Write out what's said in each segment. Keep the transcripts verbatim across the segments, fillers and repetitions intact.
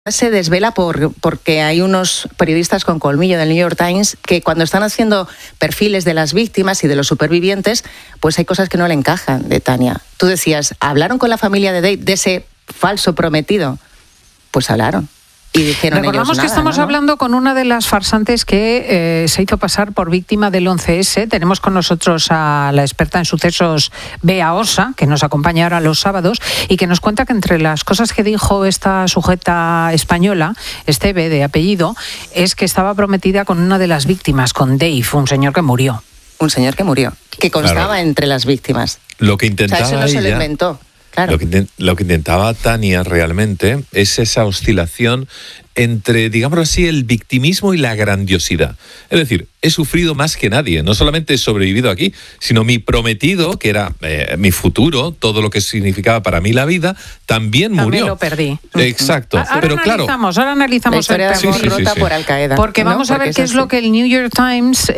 se desvela por, porque hay unos periodistas con colmillo del New York Times que cuando están haciendo perfiles de las víctimas y de los supervivientes, pues hay cosas que no le encajan de Tania. Tú decías, ¿hablaron con la familia de Dave, de ese falso prometido? Pues hablaron. Y dijeron Recordamos ellos, que nada, estamos ¿no? hablando con una de las farsantes que eh, se hizo pasar por víctima del once ese. Tenemos con nosotros a la experta en sucesos, Bea Osa, que nos acompaña ahora los sábados y que nos cuenta que entre las cosas que dijo esta sujeta española, Esteve de apellido, es que estaba prometida con una de las víctimas, con Dave, un señor que murió. Un señor que murió, que constaba claro. entre las víctimas. Lo que intentaba o sea, eso no ella, se lo inventó. Claro. Lo que, lo que intentaba Tania realmente es esa oscilación entre, digámoslo así, el victimismo y la grandiosidad. Es decir, he sufrido más que nadie. No solamente he sobrevivido aquí, sino mi prometido, que era eh, mi futuro, todo lo que significaba para mí la vida, también, también murió. Lo perdí. Exacto. Ahora Pero analizamos, claro, ahora analizamos la historia el de amor sí, sí, rota sí, sí. por Al Qaeda. Porque vamos ¿no? a ver Porque qué es, es lo que el New York Times,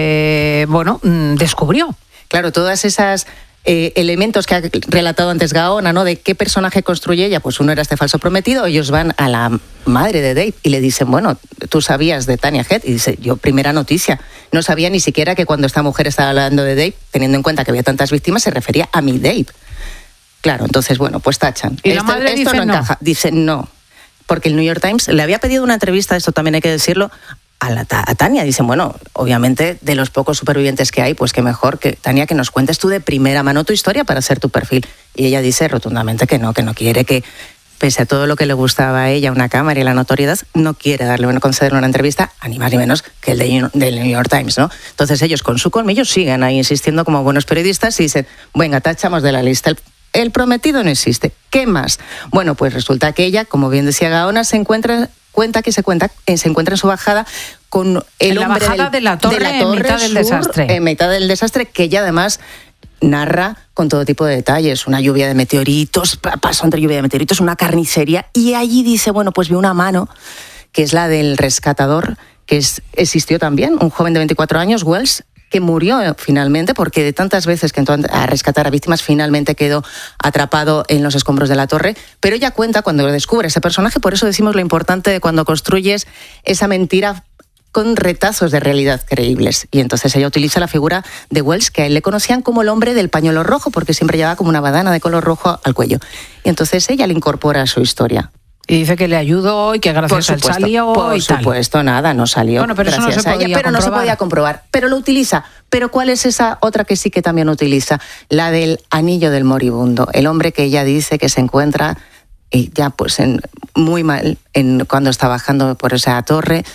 eh, bueno, descubrió. Claro, todas esas eh, elementos que ha relatado antes Gaona, ¿no? De qué personaje construye ella, pues uno era este falso prometido, ellos van a la madre de Dave y le dicen, bueno, tú sabías de Tania Head, y dice, yo primera noticia, no sabía ni siquiera que cuando esta mujer estaba hablando de Dave, teniendo en cuenta que había tantas víctimas, se refería a mi Dave. Claro, entonces, bueno, pues tachan. ¿Y esto, la madre esto dice no encaja? Dice no, porque el New York Times le había pedido una entrevista, esto también hay que decirlo, a, la, a Tania. Dicen, bueno, obviamente de los pocos supervivientes que hay, pues que mejor que Tania que nos cuentes tú de primera mano tu historia para hacer tu perfil. Y ella dice rotundamente que no, que no quiere, que pese a todo lo que le gustaba a ella, una cámara y la notoriedad, no quiere darle bueno, concederle una entrevista a ni más ni menos que el de, del New York Times, ¿no? Entonces ellos con su colmillo siguen ahí insistiendo como buenos periodistas y dicen, venga, tachamos de la lista el El prometido no existe. ¿Qué más? Bueno, pues resulta que ella, como bien decía Gaona, se encuentra cuenta que se cuenta eh, se encuentra en su bajada con el en hombre la bajada del, de la torre, de la torre en mitad del sur, desastre. En mitad del desastre, que ella además narra con todo tipo de detalles, una lluvia de meteoritos, pasó entre lluvia de meteoritos, una carnicería, y allí dice, bueno, pues vio una mano, que es la del rescatador, que es, existió también, un joven de veinticuatro años, Wells, que murió finalmente porque de tantas veces que entró a rescatar a víctimas finalmente quedó atrapado en los escombros de la torre. Pero ella cuenta cuando descubre ese personaje, por eso decimos lo importante de cuando construyes esa mentira con retazos de realidad creíbles. Y entonces ella utiliza la figura de Wells, que a él le conocían como el hombre del pañuelo rojo, porque siempre llevaba como una bandana de color rojo al cuello. Y entonces ella le incorpora a su historia. Y dice que le ayudó y que gracias a él salió por y tal. Por supuesto, nada, no salió. Bueno, pero eso no se a ella, podía pero no se comprobar. podía comprobar. Pero lo utiliza. Pero ¿cuál es esa otra que sí que también utiliza? La del anillo del moribundo. El hombre que ella dice que se encuentra y ya pues en, muy mal en, cuando está bajando por esa torre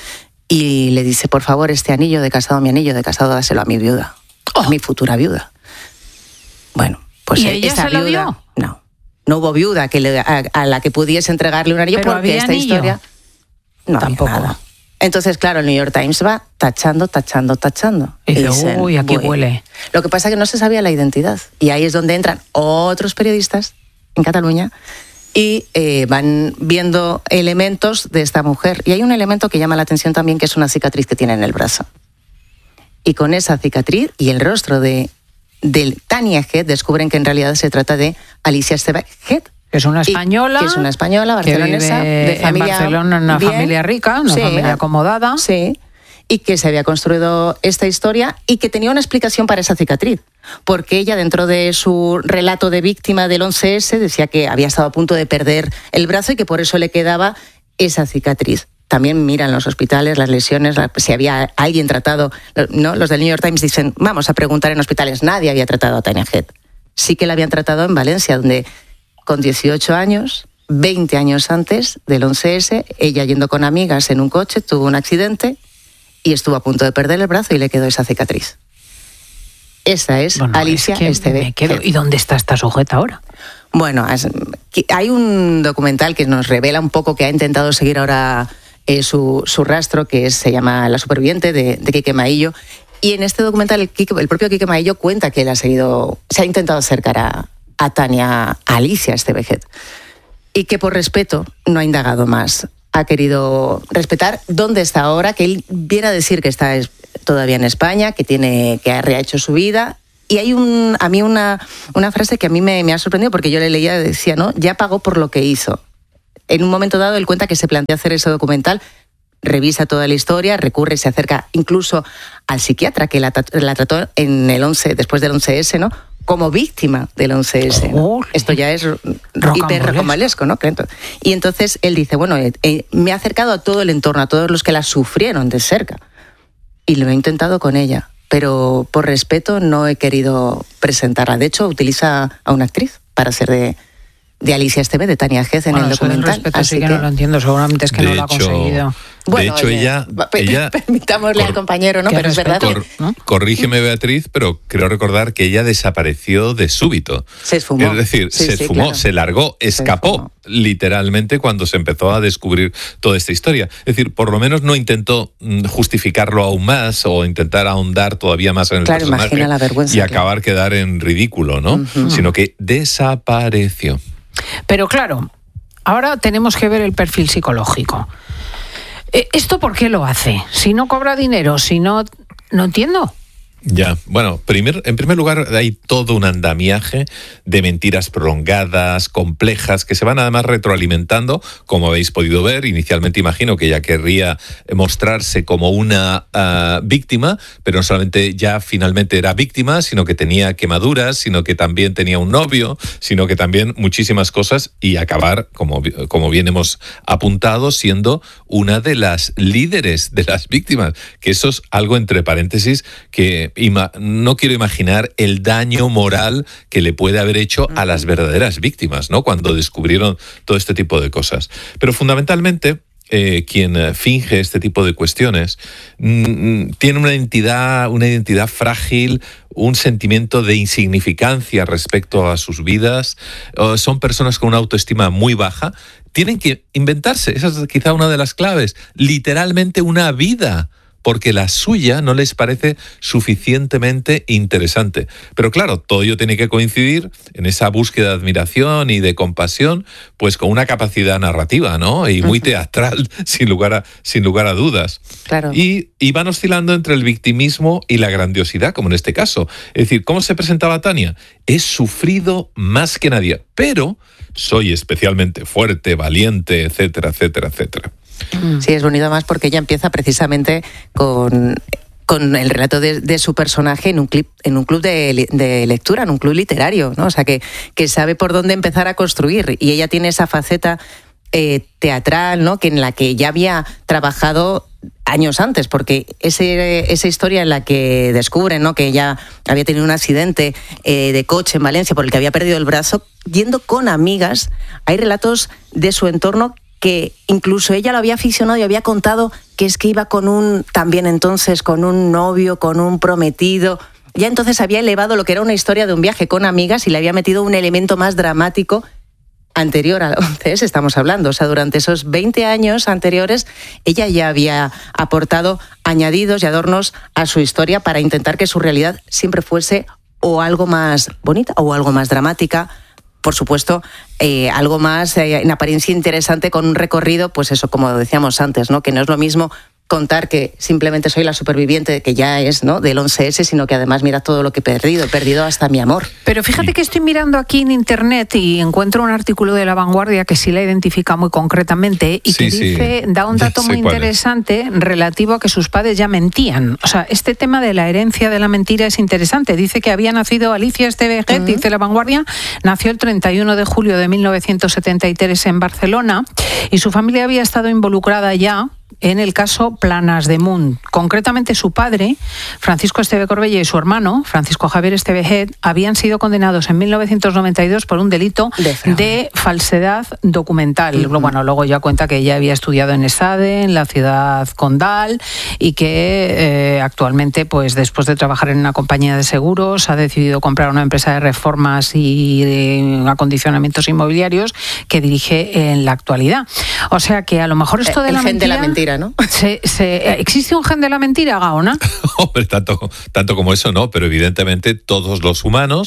y le dice, por favor, este anillo de casado, mi anillo de casado, dáselo a mi viuda, oh. a mi futura viuda. Bueno, pues ¿Y ella esa se lo viuda, dio? no. No hubo viuda que le, a, a la que pudiese entregarle un anillo, ¿Pero porque había esta anillo? historia no Tampoco. había nada. Entonces, claro, el New York Times va tachando, tachando, tachando. Y dice, dicen, uy, aquí bueno. huele. Lo que pasa es que no se sabía la identidad. Y ahí es donde entran otros periodistas en Cataluña y eh, van viendo elementos de esta mujer. Y hay un elemento que llama la atención también, que es una cicatriz que tiene en el brazo. Y con esa cicatriz y el rostro de del Tania Head, descubren que en realidad se trata de Alicia Esteve Head. Que es una española. Que es una española, barcelonesa, que vive de familia en Barcelona, una bien, familia rica, una sí, familia acomodada. Sí, y que se había construido esta historia y que tenía una explicación para esa cicatriz. Porque ella, dentro de su relato de víctima del once ese, decía que había estado a punto de perder el brazo y que por eso le quedaba esa cicatriz. También miran los hospitales, las lesiones, la, si había alguien tratado, ¿no? Los del New York Times dicen, vamos a preguntar en hospitales. Nadie había tratado a Tania Head. Sí que la habían tratado en Valencia, donde con dieciocho años, veinte años antes del once ese, ella yendo con amigas en un coche, tuvo un accidente y estuvo a punto de perder el brazo y le quedó esa cicatriz. Esa es bueno, Alicia es que Esteve me quedo. Head. ¿Y dónde está esta sujeta ahora? Bueno, hay un documental que nos revela un poco que ha intentado seguir ahora eh, su, su rastro, que es, se llama La superviviente, de, de Quique Maillo. Y en este documental el, Quique, el propio Quique Maillo cuenta que él ha seguido, se ha intentado acercar a, a Tania, a Alicia Esteve Head, y que por respeto no ha indagado más. Ha querido respetar dónde está ahora, que él viene a decir que está todavía en España, que, tiene, que ha rehecho su vida. Y hay un, a mí una, una frase que a mí me, me ha sorprendido, porque yo le leía y decía, ¿no? Ya pagó por lo que hizo. en un momento dado él cuenta que se plantea hacer ese documental, revisa toda la historia, recurre, se acerca incluso al psiquiatra que la, la trató en el once, después del once ese, ¿no? Como víctima del once ese. ¿no? Oh, Esto ya es hiper rocambolesco, ¿no? Y entonces él dice, bueno, eh, eh, me he acercado a todo el entorno, a todos los que la sufrieron de cerca. Y lo he intentado con ella, pero por respeto no he querido presentarla. De hecho, utiliza a una actriz para ser de... de Alicia Esteve, de Tania Gez en bueno, el documental. Respeto, así que, que no lo entiendo, seguramente es que no hecho, lo ha conseguido. Bueno, de hecho, oye, ella, ella... Permitámosle cor, al compañero, ¿no? Pero respeto, es verdad. Cor, ¿no? Corrígeme, Beatriz, pero creo recordar que ella desapareció de súbito. Se esfumó. Es decir, sí, se sí, esfumó, claro. se largó, escapó, esfumó. literalmente, cuando se empezó a descubrir toda esta historia. Es decir, por lo menos no intentó justificarlo aún más o intentar ahondar todavía más en el claro, personaje imagina la vergüenza, y acabar claro. quedar en ridículo, ¿no? Uh-huh. Sino que desapareció. Pero claro, ahora tenemos que ver el perfil psicológico. ¿Esto por qué lo hace? Si no cobra dinero, si no... No entiendo. Ya, bueno, primer, en primer lugar hay todo un andamiaje de mentiras prolongadas, complejas, que se van además retroalimentando, como habéis podido ver. Inicialmente imagino que ella querría mostrarse como una uh, víctima, pero no solamente ya finalmente era víctima, sino que tenía quemaduras, sino que también tenía un novio, sino que también muchísimas cosas, y acabar, como, como bien hemos apuntado, siendo una de las líderes de las víctimas, que eso es algo entre paréntesis que no quiero imaginar el daño moral que le puede haber hecho a las verdaderas víctimas, ¿no? Cuando descubrieron todo este tipo de cosas. Pero fundamentalmente, eh, quien finge este tipo de cuestiones mmm, tiene una identidad, una identidad frágil, un sentimiento de insignificancia respecto a sus vidas. Uh, son personas con una autoestima muy baja. Tienen que inventarse, esa es quizá una de las claves, literalmente una vida, porque la suya no les parece suficientemente interesante. Pero claro, todo ello tiene que coincidir en esa búsqueda de admiración y de compasión, pues con una capacidad narrativa, ¿no? Y muy uh-huh. teatral, sin lugar a, sin lugar a dudas. Claro. Y, y van oscilando entre el victimismo y la grandiosidad, como en este caso. Es decir, ¿cómo se presentaba Tania? He sufrido más que nadie, pero soy especialmente fuerte, valiente, etcétera, etcétera, etcétera. Sí, es bonito más porque ella empieza precisamente con, con el relato de, de su personaje en un, clip, en un club de, de lectura, en un club literario, ¿no? O sea, que, que sabe por dónde empezar a construir. Y ella tiene esa faceta eh, teatral, ¿no? Que en la que ya había trabajado años antes, porque ese, esa historia en la que descubren, ¿no? Que ella había tenido un accidente eh, de coche en Valencia por el que había perdido el brazo, yendo con amigas, hay relatos de su entorno que incluso ella lo había aficionado y había contado que es que iba con un, también entonces, con un novio, con un prometido. Ya entonces había elevado lo que era una historia de un viaje con amigas y le había metido un elemento más dramático anterior al once ese, estamos hablando. O sea, durante esos veinte años anteriores, ella ya había aportado añadidos y adornos a su historia para intentar que su realidad siempre fuese o algo más bonita o algo más dramática. Por supuesto, eh, algo más eh, en apariencia interesante, con un recorrido, pues eso, como decíamos antes, ¿no? Que no es lo mismo contar que simplemente soy la superviviente, que ya es, ¿no?, del once ese, sino que además mira todo lo que he perdido, he perdido hasta mi amor. Pero fíjate que estoy mirando aquí en internet y encuentro un artículo de La Vanguardia que sí la identifica muy concretamente y que sí, dice, sí. da un dato muy interesante relativo a que sus padres ya mentían. O sea, este tema de la herencia de la mentira es interesante. Dice que había nacido Alicia Esteve, uh-huh. dice La Vanguardia, nació el treinta y uno de julio de mil novecientos setenta y tres en Barcelona y su familia había estado involucrada ya en el caso Planas de Munt. Concretamente, su padre, Francisco Esteve Corbella, y su hermano, Francisco Javier Esteve Gez, habían sido condenados en mil novecientos noventa y dos por un delito de, de falsedad documental. Uh-huh. Bueno, luego ya cuenta que ella había estudiado en ESADE, en la ciudad condal, y que eh, actualmente, pues después de trabajar en una compañía de seguros, ha decidido comprar una empresa de reformas y de acondicionamientos inmobiliarios que dirige en la actualidad. O sea que a lo mejor esto de el la gen mentira... de la mentira, ¿no? Se, se, ¿Existe un gen de la mentira, Gaona? Hombre, tanto, tanto como eso no, pero evidentemente todos los humanos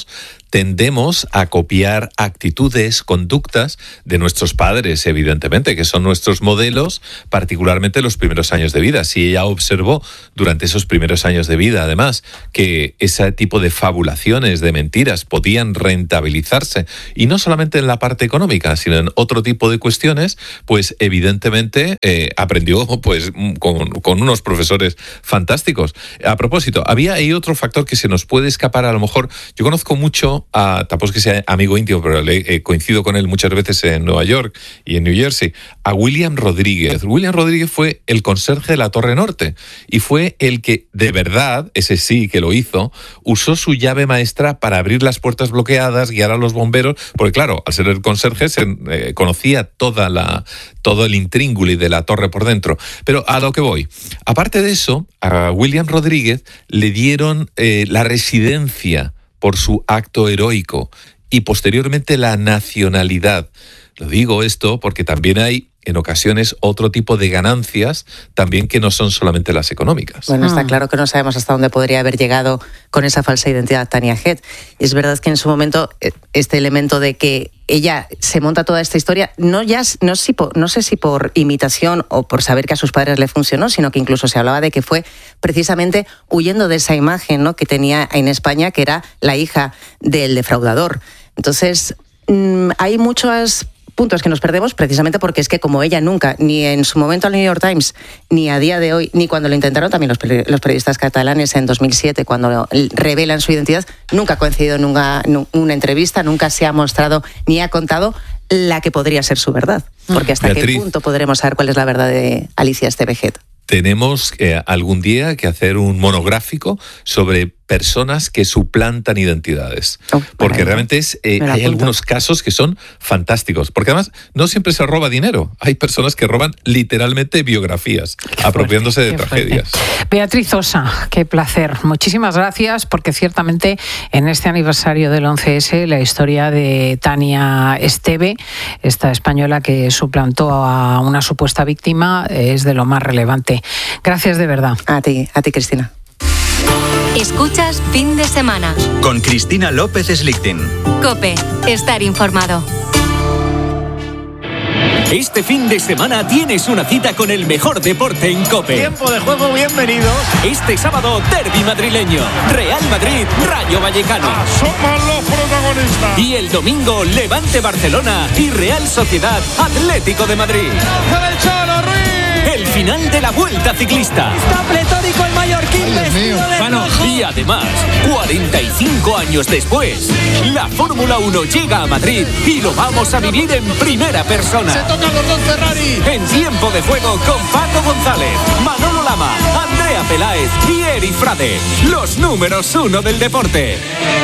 tendemos a copiar actitudes, conductas de nuestros padres, evidentemente, que son nuestros modelos, particularmente los primeros años de vida. Si ella observó durante esos primeros años de vida, además, que ese tipo de fabulaciones, de mentiras, podían rentabilizarse, y no solamente en la parte económica, sino en otro tipo de cuestiones, pues evidentemente eh, aprendió pues con, con unos profesores fantásticos. A propósito, había ahí otro factor que se nos puede escapar a lo mejor. Yo conozco mucho a, tampoco es que sea amigo íntimo, pero le, eh, coincido con él muchas veces en Nueva York y en New Jersey, a William Rodríguez. William Rodríguez fue el conserje de la Torre Norte y fue el que, de verdad, ese sí que lo hizo, usó su llave maestra para abrir las puertas bloqueadas, guiar a los bomberos, porque claro, al ser el conserje se eh, conocía toda la, todo el intríngulis de la torre por dentro. Pero a lo que voy, aparte de eso, a William Rodríguez le dieron eh, la residencia por su acto heroico y posteriormente la nacionalidad. Lo digo esto porque también hay en ocasiones otro tipo de ganancias también que no son solamente las económicas. Bueno, está Ah. claro que no sabemos hasta dónde podría haber llegado con esa falsa identidad Tania Head. Es verdad que en su momento este elemento de que ella se monta toda esta historia, no ya no, si por, no sé si por imitación o por saber que a sus padres le funcionó, sino que incluso se hablaba de que fue precisamente huyendo de esa imagen, ¿no?, que tenía en España, que era la hija del defraudador. Entonces, mmm, hay muchos puntos que nos perdemos precisamente porque es que como ella nunca, ni en su momento al New York Times, ni a día de hoy, ni cuando lo intentaron también los, peri- los periodistas catalanes en dos mil siete, cuando revelan su identidad, nunca ha coincidido en una, en una entrevista, nunca se ha mostrado ni ha contado la que podría ser su verdad. Porque hasta Beatriz, qué punto podremos saber cuál es la verdad de Alicia Esteve-Head. Tenemos eh, algún día que hacer un monográfico sobre personas que suplantan identidades. Oh, porque maravilla. realmente es, eh, Me lo hay apunto. algunos casos que son fantásticos. Porque además no siempre se roba dinero. Hay personas que roban literalmente biografías, Qué apropiándose fuerte, de qué fuerte. tragedias. Beatriz Osa, qué placer. Muchísimas gracias, porque ciertamente en este aniversario del once ese la historia de Tania Esteve, esta española que suplantó a una supuesta víctima, es de lo más relevante. Gracias de verdad. A ti, a ti, Cristina. Escuchas Fin de Semana. Con Cristina López Slichting. COPE. Estar informado. Este fin de semana tienes una cita con el mejor deporte en COPE. Tiempo de juego, bienvenidos. Este sábado, derbi madrileño. Real Madrid, Rayo Vallecano. Somos los protagonistas. Y el domingo, Levante Barcelona y Real Sociedad Atlético de Madrid. del Cholo Ruiz. El final de la Vuelta Ciclista. Está pletórico el mallorquín vestido de rojo. Y además, cuarenta y cinco años después, la Fórmula uno llega a Madrid y lo vamos a vivir en primera persona. Tocan los dos Ferrari. En tiempo de juego con Paco González, Manolo Lama, Andrea Peláez y Eri Frade, los números uno del deporte.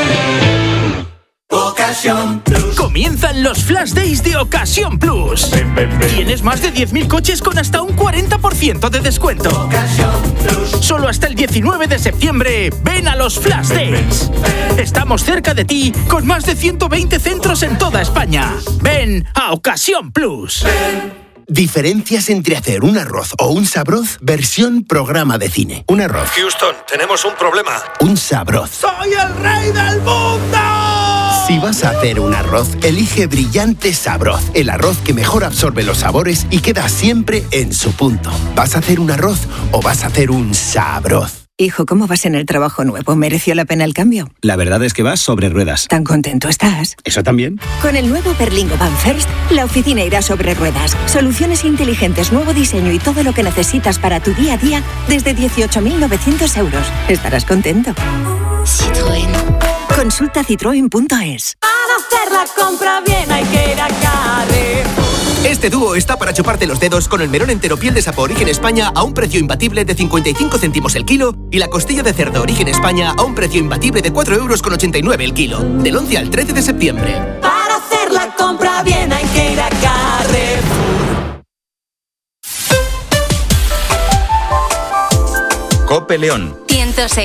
Ocasión Plus. Comienzan los Flash Days de Ocasión Plus. Ven, ven, ven. Tienes más de diez mil coches con hasta un cuarenta por ciento de descuento. Ocasión Plus. Solo hasta el diecinueve de septiembre, ven a los Flash Days. Estamos cerca de ti con más de ciento veinte centros en toda España. Ven a Ocasión Plus. Diferencias entre hacer un arroz o un sabroz, versión programa de cine. Un arroz, Houston, tenemos un problema. un sabroz. ¡Soy el rey del mundo! Si vas a hacer un arroz, elige Brillante Sabroz, el arroz que mejor absorbe los sabores y queda siempre en su punto. ¿Vas a hacer un arroz o vas a hacer un sabroz? Hijo, ¿cómo vas en el trabajo nuevo? ¿Mereció la pena el cambio? La verdad es que vas sobre ruedas. ¿Tan contento estás? ¿Eso también? Con el nuevo Berlingo Van First, la oficina irá sobre ruedas. Soluciones inteligentes, nuevo diseño y todo lo que necesitas para tu día a día desde dieciocho mil novecientos euros. Estarás contento. Citroën. Consulta citroen punto es. Para hacer la compra bien hay que ir a Carrefour. Este dúo está para chuparte los dedos con el melón entero piel de sapo Origen España a un precio imbatible de cincuenta y cinco céntimos el kilo y la costilla de cerdo Origen España a un precio imbatible de cuatro euros con ochenta y nueve el kilo. Del once al trece de septiembre. Para hacer la compra bien hay que ir a Carrefour. COPE León. ciento seis.